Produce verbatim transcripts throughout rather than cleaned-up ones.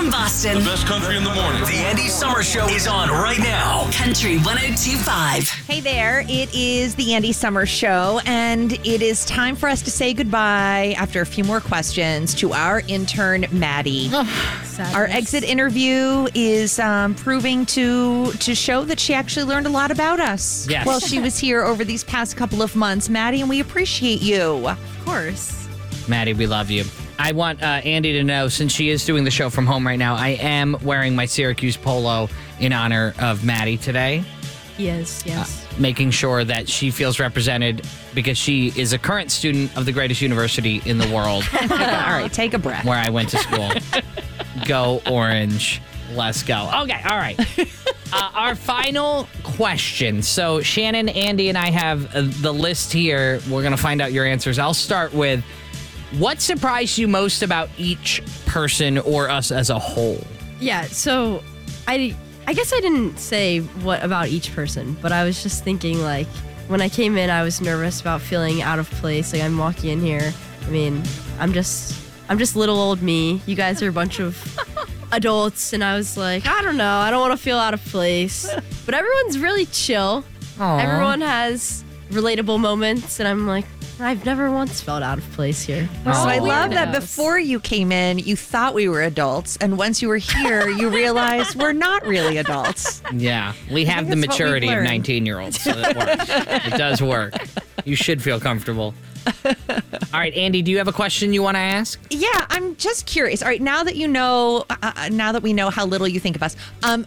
from Boston. The best country in the morning. The Andy Summer Show is on right now. Country one oh two point five. Hey there, it is the Andy Summer Show, and it is time for us to say goodbye after a few more questions to our intern, Maddie. Our exit interview is um, proving to to show that she actually learned a lot about us. Yes. While she was here over these past couple of months, Maddie, and we appreciate you. Of course. Maddie, we love you. I want uh, Andy to know, since she is doing the show from home right now, I am wearing my Syracuse polo in honor of Maddie today. Yes, yes. Uh, making sure that she feels represented because she is a current student of the greatest university in the world. All right, take a breath. Where I went to school. Go Orange. Let's go. Okay, all right. Uh, our final question. So Shannon, Andy, and I have uh, the list here. We're going to find out your answers. I'll start with, what surprised you most about each person or us as a whole? Yeah, so I, I guess I didn't say what about each person, but I was just thinking, like, when I came in, I was nervous about feeling out of place. Like, I'm walking in here. I mean, I'm just, I'm just little old me. You guys are a bunch of adults, and I was like, I don't know. I don't want to feel out of place. But everyone's really chill. Aww. Everyone has relatable moments, and I'm like, I've never once felt out of place here. So I Oh. love that Weirdos. before you came in, you thought we were adults, and once you were here, you realized we're not really adults. Yeah, we have the that's what we've maturity of learned. nineteen-year-olds, so it works. It does work. You should feel comfortable. All right, Andy, do you have a question you want to ask? Yeah, I'm just curious. All right, now that you know, uh, uh, now that we know how little you think of us, um,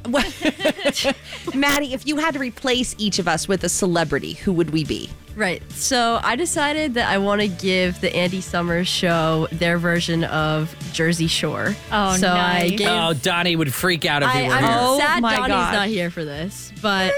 Maddie, if you had to replace each of us with a celebrity, who would we be? Right. So I decided that I want to give the Andy Summers show their version of Jersey Shore. Oh, so I nice. gave. Oh, Donnie would freak out if I, he were I'm here. Oh sad my Donnie's God. not here for this, but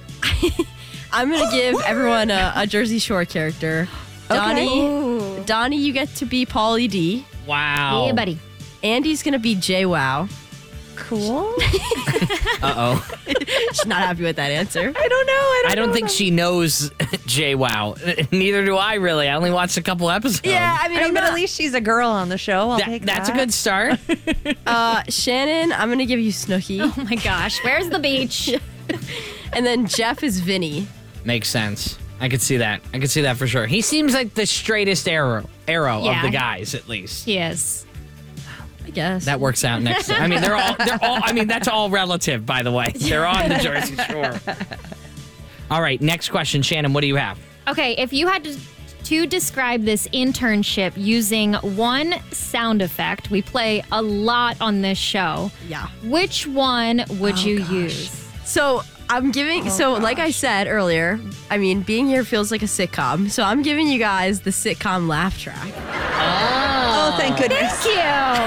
I'm gonna give everyone a, a Jersey Shore character. Donnie, Ooh. Donnie, you get to be Pauly D. Wow. Yeah, buddy. Andy's gonna be J Wow. Cool. Uh-oh. She's not happy with that answer. I don't know. I don't, I don't know think about- she knows J Wow. Neither do I, really. I only watched a couple episodes. Yeah, I mean, I mean, I'm but not, at least she's a girl on the show. I'll That- take that's that. a good start. uh, Shannon, I'm gonna give you Snooki, Oh my gosh, where's the beach? and then Jeff is Vinny. Makes sense. I could see that. I could see that for sure. He seems like the straightest arrow, arrow Yeah. of the guys, at least. Yes. I guess. That works out next. I mean, they're all. They're all. I mean, that's all relative, by the way. They're on the Jersey Shore. All right. Next question, Shannon. What do you have? Okay, if you had to, to describe this internship using one sound effect, we play a lot on this show. Yeah. Which one would Oh, you gosh. use? So I'm giving, so like I said earlier, I mean, being here feels like a sitcom. So I'm giving you guys the sitcom laugh track. Oh, thank goodness. Thank you.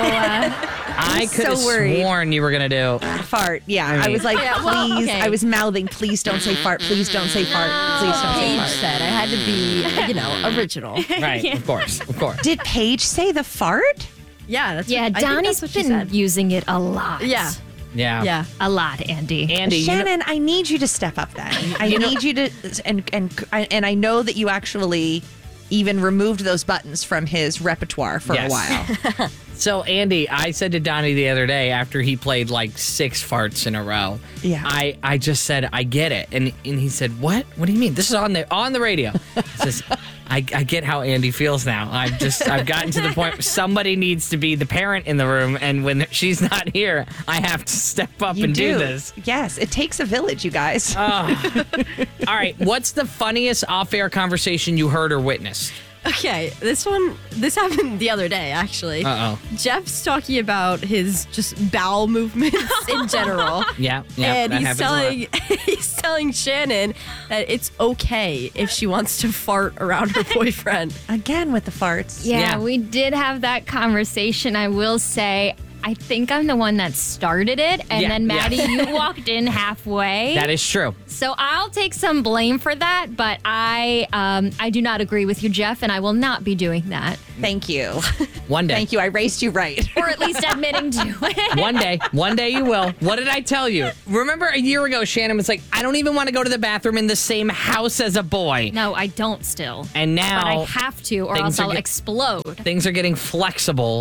I could have so worried. sworn you were gonna do. Fart. Yeah, I, mean- was like, Yeah, well, please. okay. I was mouthing, please don't say fart. Please don't say fart. Please don't say Paige fart. said I had to be, you know, original. Right. Of course. Of course. Did Paige say the fart? Yeah, that's Yeah, what, I think Donnie's that's what she been said. using it a lot. Yeah, Yeah. yeah. A lot, Andy. Andy, you know- Shannon, I need you to step up then. I need you to, and and and I know that you actually even removed those buttons from his repertoire for Yes. a while. So, Andy, I said to Donnie the other day after he played like six farts in a row. Yeah. I, I just said, I get it. And and he said, what? What do you mean? This is on the on the radio. He says, I, I get how Andy feels now. I've just, I've gotten to the point where somebody needs to be the parent in the room. And when she's not here, I have to step up You and do. do this. Yes, it takes a village, you guys. Oh. All right. What's the funniest off-air conversation you heard or witnessed? Okay, this one, this happened the other day, actually. Uh-oh. Jeff's talking about his just bowel movements in general. Yeah. Yeah. and that he's happens a lot. telling he's telling Shannon that it's okay if she wants to fart around her boyfriend. Again with the farts. Yeah, Yeah. we did have that conversation. I will say, I think I'm the one that started it. And Yeah, then, yeah. Maddie, you walked in halfway. That is true. So I'll take some blame for that, but I um, I do not agree with you, Jeff, and I will not be doing that. Thank you. One day. Thank you. I raced you right. Or at least admitting to it. One day, one day you will. What did I tell you? Remember a year ago, Shannon was like, I don't even want to go to the bathroom in the same house as a boy. No, I don't still. And now But I have to, or things else are I'll get- explode. things are getting flexible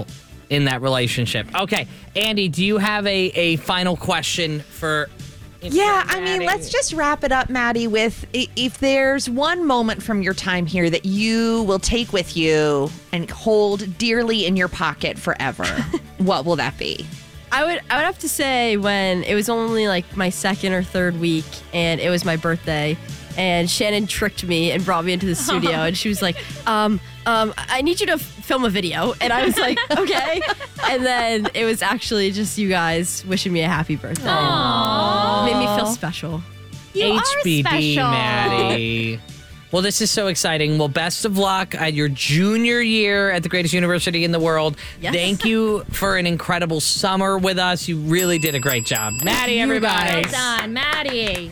in that relationship. Okay, Andy, do you have a, a final question for Yeah, I mean, Maddie? let's just wrap it up, Maddie, with i- if there's one moment from your time here that you will take with you and hold dearly in your pocket forever, what will that be? I would I would have to say when it was only like my second or third week and it was my birthday and Shannon tricked me and brought me into the studio and she was like, um, um, I need you to f- film a video. And I was like, okay. And then it was actually just you guys wishing me a happy birthday. Aww. Made me feel special. You are H B D, special. Maddie. Well, this is so exciting. Well, best of luck at your junior year at the greatest university in the world. Yes. Thank you for an incredible summer with us. You really did a great job. Maddie, everybody. Well done, Maddie.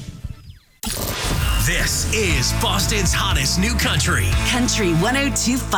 This is Boston's hottest new country. Country one oh two point five.